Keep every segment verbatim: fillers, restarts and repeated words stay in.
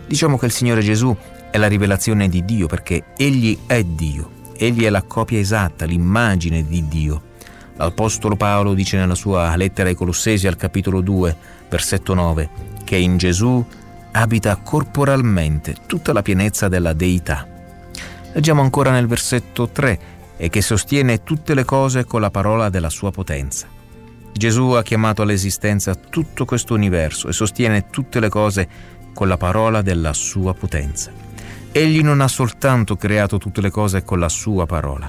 Diciamo che il Signore Gesù è la rivelazione di Dio perché Egli è Dio. Egli è la copia esatta, l'immagine di Dio. L'Apostolo Paolo dice nella sua lettera ai Colossesi al capitolo due, versetto nove, che in Gesù abita corporalmente tutta la pienezza della deità. Leggiamo ancora nel versetto tre, e che sostiene tutte le cose con la parola della sua potenza. Gesù ha chiamato all'esistenza tutto questo universo e sostiene tutte le cose con la parola della sua potenza. Egli non ha soltanto creato tutte le cose con la sua parola,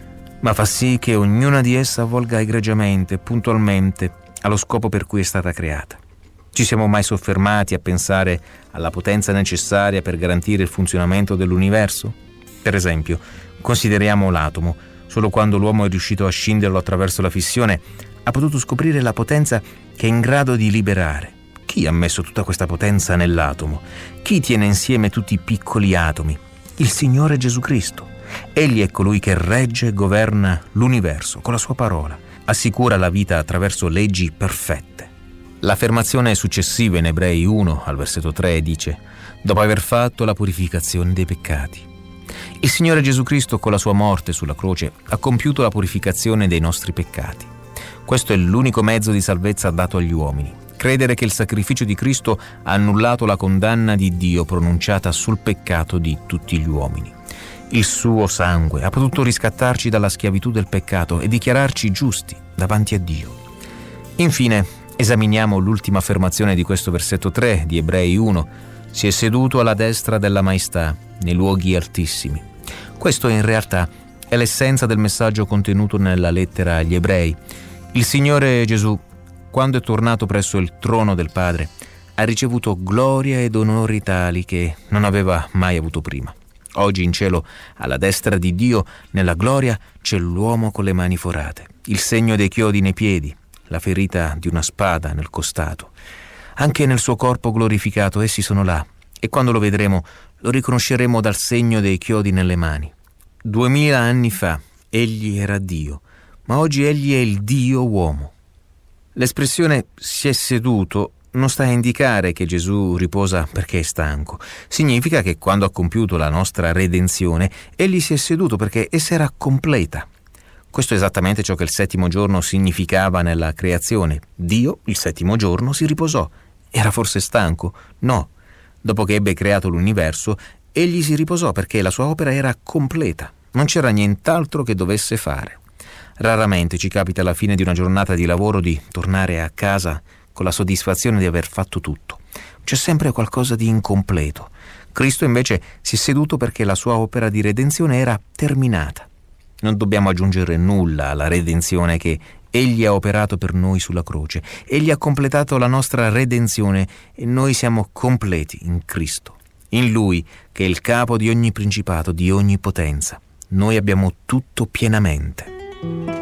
ma fa sì che ognuna di esse avvolga egregiamente, puntualmente, allo scopo per cui è stata creata. Ci siamo mai soffermati a pensare alla potenza necessaria per garantire il funzionamento dell'universo? Per esempio, consideriamo l'atomo. Solo quando l'uomo è riuscito a scinderlo attraverso la fissione ha potuto scoprire la potenza che è in grado di liberare. Chi ha messo tutta questa potenza nell'atomo? Chi tiene insieme tutti i piccoli atomi? Il Signore Gesù Cristo. Egli è colui che regge e governa l'universo con la sua parola, assicura la vita attraverso leggi perfette. L'affermazione successiva in Ebrei uno al versetto tre dice: dopo aver fatto la purificazione dei peccati. Il Signore Gesù Cristo con la sua morte sulla croce ha compiuto la purificazione dei nostri peccati. Questo è l'unico mezzo di salvezza dato agli uomini. Credere che il sacrificio di Cristo ha annullato la condanna di Dio pronunciata sul peccato di tutti gli uomini. Il suo sangue ha potuto riscattarci dalla schiavitù del peccato e dichiararci giusti davanti a Dio. Infine, esaminiamo l'ultima affermazione di questo versetto tre di Ebrei uno. Si è seduto alla destra della maestà, nei luoghi altissimi. Questo in realtà è l'essenza del messaggio contenuto nella lettera agli Ebrei. Il Signore Gesù, quando è tornato presso il trono del Padre, ha ricevuto gloria ed onori tali che non aveva mai avuto prima. Oggi in cielo, alla destra di Dio, nella gloria, c'è l'uomo con le mani forate, il segno dei chiodi nei piedi, la ferita di una spada nel costato. Anche nel suo corpo glorificato essi sono là, e quando lo vedremo lo riconosceremo dal segno dei chiodi nelle mani. Duemila anni fa egli era Dio, ma oggi egli è il Dio uomo. L'espressione si è seduto non sta a indicare che Gesù riposa perché è stanco. Significa che quando ha compiuto la nostra redenzione, egli si è seduto perché essa era completa. Questo è esattamente ciò che il settimo giorno significava nella creazione. Dio, il settimo giorno, si riposò. Era forse stanco? No. Dopo che ebbe creato l'universo, egli si riposò perché la sua opera era completa. Non c'era nient'altro che dovesse fare. Raramente ci capita alla fine di una giornata di lavoro di tornare a casa con la soddisfazione di aver fatto tutto. C'è sempre qualcosa di incompleto. Cristo invece si è seduto perché la sua opera di redenzione era terminata. Non dobbiamo aggiungere nulla alla redenzione che Egli ha operato per noi sulla croce. Egli ha completato la nostra redenzione e noi siamo completi in Cristo. In Lui, che è il capo di ogni principato, di ogni potenza. Noi abbiamo tutto pienamente.